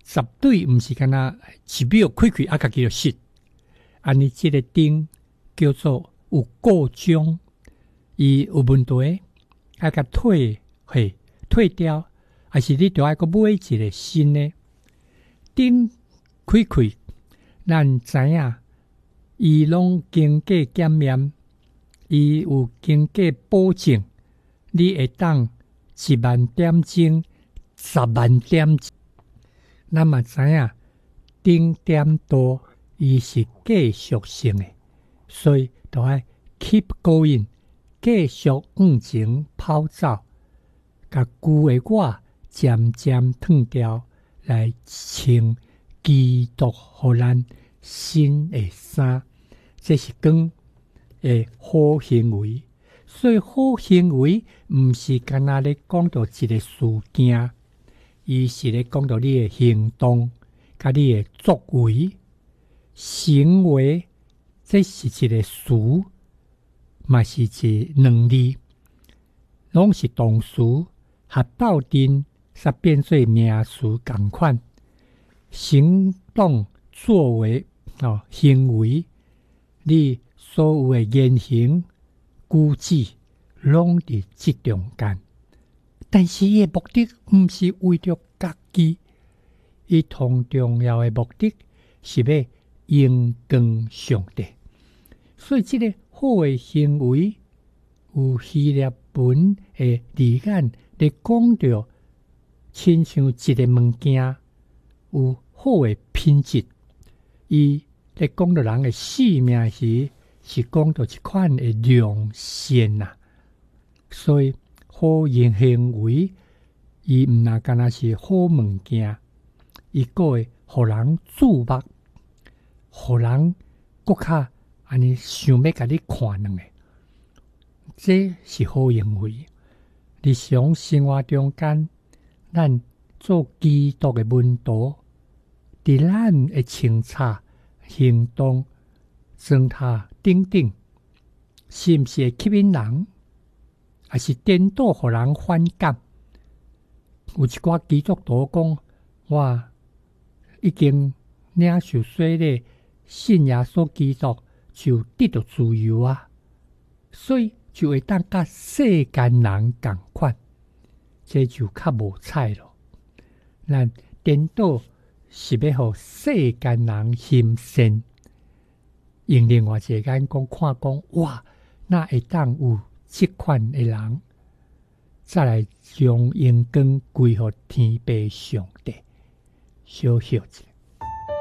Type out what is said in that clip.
绝对毋是干那一秒开开啊，家己就熄。安尼，这个灯叫做有故障，伊有问题，啊，甲退掉，还是你着爱个买一个新的灯开开，咱知影，伊拢经过检验，伊有经过保证，你会当10000点钟、100000点钟，咱嘛知影灯点多。伊是继续性的，所以就爱 keep going， 继续往前跑走，甲旧的我渐渐脱掉，来穿基督互咱新的衫，这是讲的好行为。所以好行为毋是干那咧讲到一个事件，伊是咧讲到你的行动，甲你的作为。行为，这是一个词，嘛是一两字，拢是动词合斗阵，才变做名词共款。行动、作为、行为，你所有的言行举止，拢伫即中间。但是伊的目的毋是为着家己，伊同重要的目的是要荣光上帝，所以这个好的行为有希腊文的字眼咧讲到，亲像一个物件有好的品质，伊咧讲到人的性命时，是讲到一款的良善呐。所以好行为，伊毋那干那是好物件，伊个会互人注目。互人更较安尼想要甲你看两个，这是好行为。日常生活中间，咱做基督的门徒，伫咱的清查、行动、装塔等等，是毋是会吸引人，还是颠倒互人反感？有一寡基督徒讲，我已经领受洗礼。信耶稣基督就得到自由啊，所以就会当甲世间人共款，这就较无彩咯。咱颠倒是要互世间人心善，用另外一个眼光看讲，哇，那会当有这款的人，再来将阳光归予天父上帝，小小一下。